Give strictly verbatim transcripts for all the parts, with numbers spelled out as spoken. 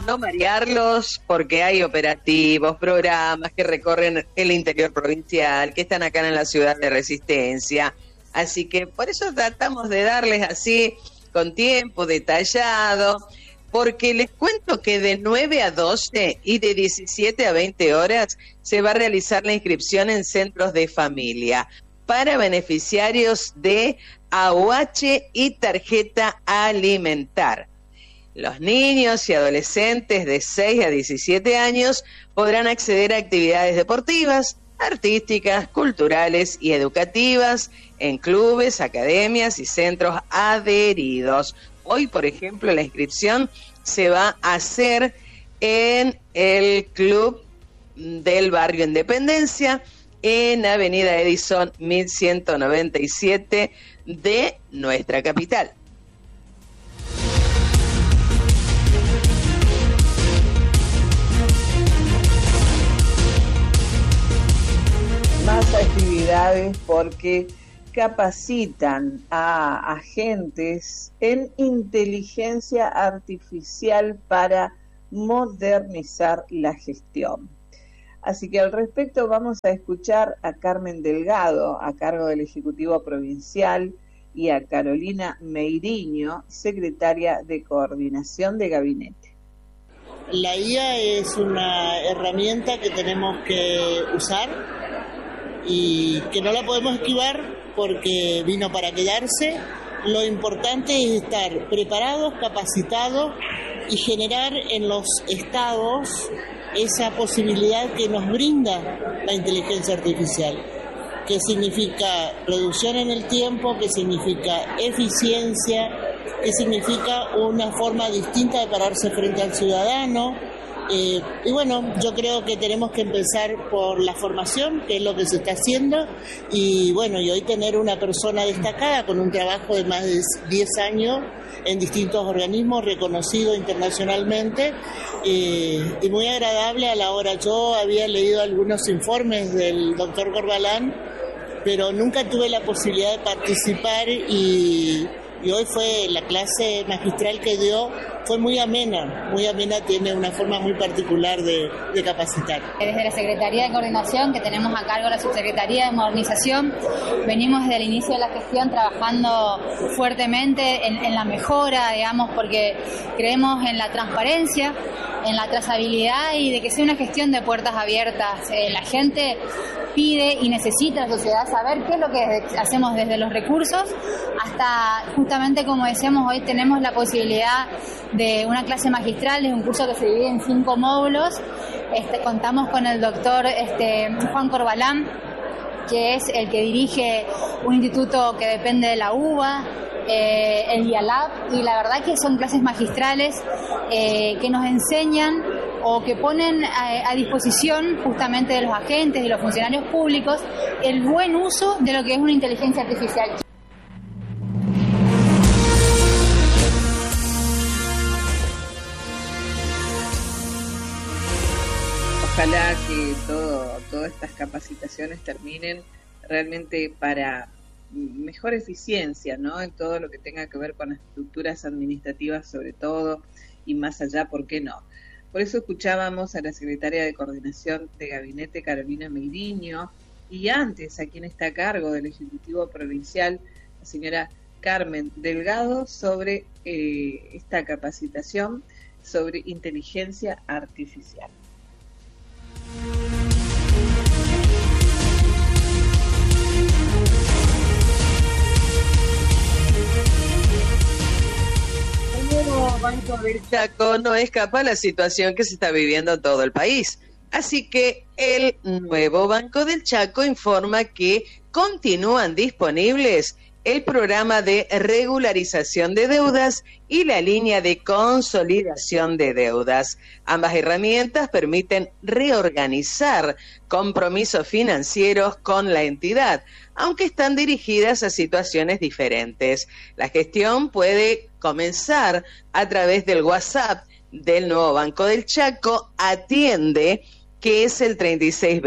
no marearlos porque hay operativos, programas que recorren el interior provincial, que están acá en la ciudad de Resistencia. Así que por eso tratamos de darles así, con tiempo, detallado, porque les cuento que de nueve a doce y de diecisiete a veinte horas se va a realizar la inscripción en centros de familia para beneficiarios de A U H y tarjeta alimentar. Los niños y adolescentes de seis a diecisiete años podrán acceder a actividades deportivas, artísticas, culturales y educativas en clubes, academias y centros adheridos. Hoy, por ejemplo, la inscripción se va a hacer en el Club del Barrio Independencia, en Avenida Edison mil ciento noventa y siete de nuestra capital. Más actividades porque capacitan a agentes en inteligencia artificial para modernizar la gestión. Así que al respecto vamos a escuchar a Carmen Delgado, a cargo del Ejecutivo Provincial, y a Carolina Meiriño, secretaria de Coordinación de Gabinete. La I A es una herramienta que tenemos que usar y que no la podemos esquivar porque vino para quedarse. Lo importante es estar preparados, capacitados y generar en los estados esa posibilidad que nos brinda la inteligencia artificial, que significa reducción en el tiempo, que significa eficiencia, que significa una forma distinta de pararse frente al ciudadano. Eh, y bueno, yo creo que tenemos que empezar por la formación, que es lo que se está haciendo, y bueno, y hoy tener una persona destacada con un trabajo de más de diez años en distintos organismos reconocidos internacionalmente, eh, y muy agradable a la hora. Yo había leído algunos informes del doctor Corbalán, pero nunca tuve la posibilidad de participar y, y hoy fue la clase magistral que dio, fue muy amena, muy amena, tiene una forma muy particular de, de capacitar. Desde la Secretaría de Coordinación, que tenemos a cargo la Subsecretaría de Modernización, venimos desde el inicio de la gestión trabajando fuertemente en, en la mejora, digamos, porque creemos en la transparencia, en la trazabilidad y de que sea una gestión de puertas abiertas. Eh, la gente pide y necesita, la sociedad, saber qué es lo que hacemos desde los recursos hasta, justamente como decíamos, hoy tenemos la posibilidad de una clase magistral, es un curso que se divide en cinco módulos. Este, contamos con el doctor este, Juan Corbalán, que es el que dirige un instituto que depende de la U B A, eh, el IALAB, y la verdad que son clases magistrales eh, que nos enseñan o que ponen a, a disposición justamente de los agentes y los funcionarios públicos el buen uso de lo que es una inteligencia artificial. Ojalá que todo, todas estas capacitaciones terminen realmente para mejor eficiencia, ¿no? En todo lo que tenga que ver con las estructuras administrativas, sobre todo, y más allá, ¿por qué no? Por eso escuchábamos a la secretaria de Coordinación de Gabinete, Carolina Meiriño, y antes a quien está a cargo del Ejecutivo Provincial, la señora Carmen Delgado, sobre eh, esta capacitación sobre inteligencia artificial. El nuevo Banco del Chaco no escapa a la situación que se está viviendo en todo el país. Así que el nuevo Banco del Chaco informa que continúan disponibles el programa de regularización de deudas y la línea de consolidación de deudas. Ambas herramientas permiten reorganizar compromisos financieros con la entidad, aunque están dirigidas a situaciones diferentes. La gestión puede comenzar a través del WhatsApp del nuevo Banco del Chaco, atiende, que es el treinta y seis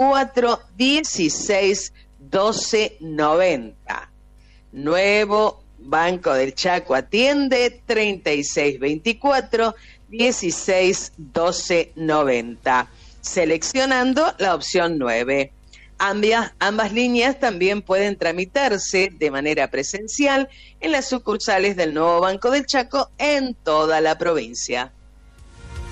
veinticuatro dieciséis doce noventa. Nuevo Banco del Chaco atiende treinta y seis veinticuatro, dieciséis doce noventa, seleccionando la opción nueve. Ambas, ambas líneas también pueden tramitarse de manera presencial en las sucursales del nuevo Banco del Chaco en toda la provincia.